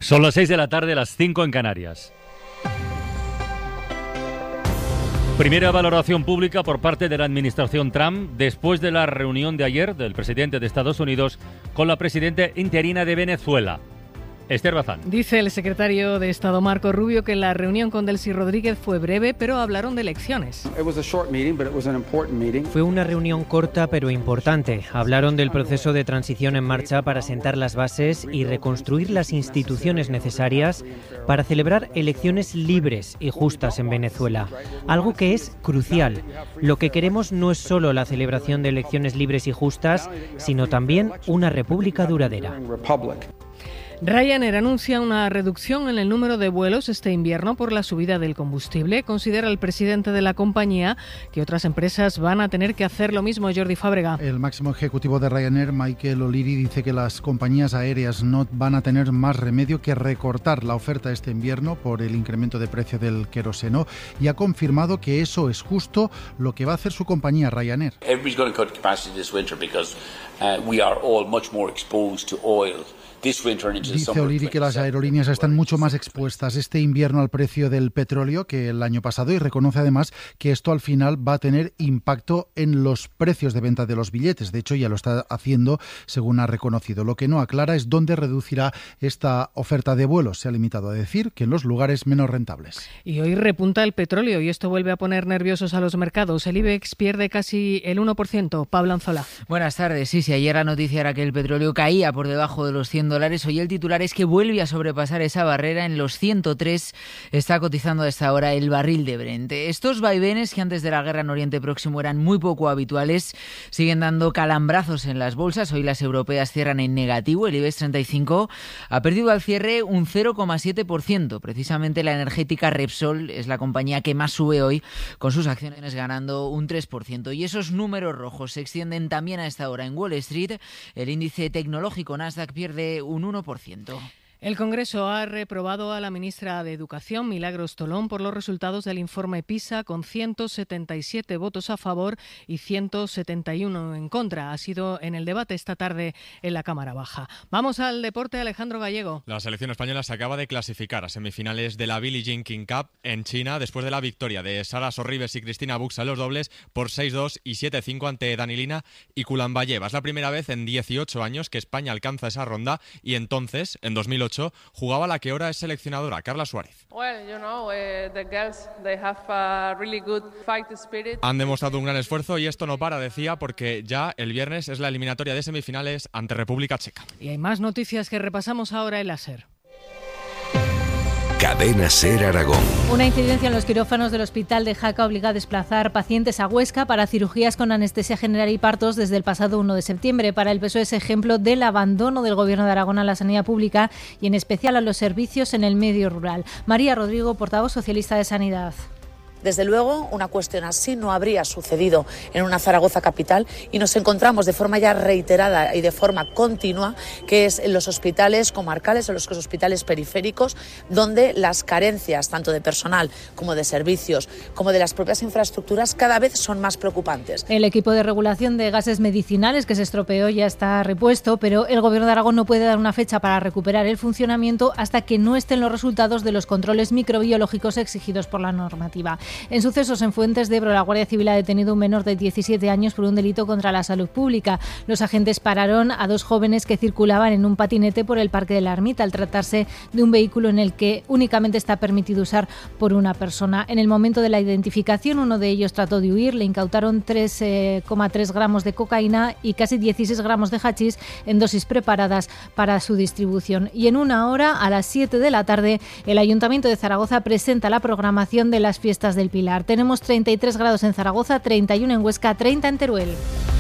Son las 6 de la tarde, las 5 en Canarias. Primera valoración pública por parte de la administración Trump después de la reunión de ayer del presidente de Estados Unidos con la presidenta interina de Venezuela. Esther Bazán. Dice el secretario de Estado Marco Rubio que la reunión con Delcy Rodríguez fue breve, pero hablaron de elecciones. Fue una reunión corta pero importante. Hablaron del proceso de transición en marcha para sentar las bases y reconstruir las instituciones necesarias para celebrar elecciones libres y justas en Venezuela. Algo que es crucial. Lo que queremos no es solo la celebración de elecciones libres y justas, sino también una república duradera. Ryanair anuncia una reducción en el número de vuelos este invierno por la subida del combustible. Considera el presidente de la compañía que otras empresas van a tener que hacer lo mismo. Jordi Fábrega. El máximo ejecutivo de Ryanair, Michael O'Leary, dice que las compañías aéreas no van a tener más remedio que recortar la oferta este invierno por el incremento de precio del queroseno y ha confirmado que eso es justo lo que va a hacer su compañía Ryanair. Dice O'Leary que las aerolíneas están mucho más expuestas este invierno al precio del petróleo que el año pasado y reconoce además que esto al final va a tener impacto en los precios de venta de los billetes. De hecho, ya lo está haciendo, según ha reconocido. Lo que no aclara es dónde reducirá esta oferta de vuelos. Se ha limitado a decir que en los lugares menos rentables. Y hoy repunta el petróleo y esto vuelve a poner nerviosos a los mercados. El IBEX pierde casi el 1%. Pablo Anzola. Buenas tardes. Sí, ayer la noticia era que el petróleo caía por debajo de los $100. Hoy el titular es que vuelve a sobrepasar esa barrera en los 103. Está cotizando a esta hora el barril de Brent. Estos vaivenes que antes de la guerra en Oriente Próximo eran muy poco habituales siguen dando calambrazos en las bolsas. Hoy las europeas cierran en negativo. El IBEX 35 ha perdido al cierre un 0,7%. Precisamente la energética Repsol es la compañía que más sube hoy, con sus acciones ganando un 3%. Y esos números rojos se extienden también a esta hora en Wall Street. El índice tecnológico Nasdaq pierde un 1%. El Congreso ha reprobado a la ministra de Educación, Milagros Tolón, por los resultados del informe PISA, con 177 votos a favor y 171 en contra. Ha sido en el debate esta tarde en la Cámara Baja. Vamos al deporte, Alejandro Gallego. La selección española se acaba de clasificar a semifinales de la Billie Jean King Cup en China después de la victoria de Sara Sorribes y Cristina Buxa en los dobles por 6-2 y 7-5 ante Danilina y Kulambayeva. Es la primera vez en 18 años que España alcanza esa ronda y entonces, en 2008, jugaba la que ahora es seleccionadora, Carla Suárez. Han demostrado un gran esfuerzo y esto no para, decía, porque ya el viernes es la eliminatoria de semifinales ante República Checa. Y hay más noticias que repasamos ahora en la SER. Cadena SER Aragón. Una incidencia en los quirófanos del Hospital de Jaca obliga a desplazar pacientes a Huesca para cirugías con anestesia general y partos desde el pasado 1 de septiembre. Para el PSOE es ejemplo del abandono del Gobierno de Aragón a la sanidad pública y en especial a los servicios en el medio rural. María Rodrigo, portavoz socialista de Sanidad. Desde luego, una cuestión así no habría sucedido en una Zaragoza capital y nos encontramos de forma ya reiterada y de forma continua, que es en los hospitales comarcales, en los hospitales periféricos, donde las carencias tanto de personal como de servicios, como de las propias infraestructuras, cada vez son más preocupantes. El equipo de regulación de gases medicinales que se estropeó ya está repuesto, pero el Gobierno de Aragón no puede dar una fecha para recuperar el funcionamiento hasta que no estén los resultados de los controles microbiológicos exigidos por la normativa. En sucesos en Fuentes de Ebro, la Guardia Civil ha detenido a un menor de 17 años por un delito contra la salud pública. Los agentes pararon a dos jóvenes que circulaban en un patinete por el Parque de la Ermita, al tratarse de un vehículo en el que únicamente está permitido usar por una persona. En el momento de la identificación, uno de ellos trató de huir, le incautaron 3,3 gramos de cocaína y casi 16 gramos de hachís en dosis preparadas para su distribución. Y en una hora, a las 7 de la tarde, el Ayuntamiento de Zaragoza presenta la programación de las fiestas del Pilar. Tenemos 33 grados en Zaragoza, 31 en Huesca, 30 en Teruel.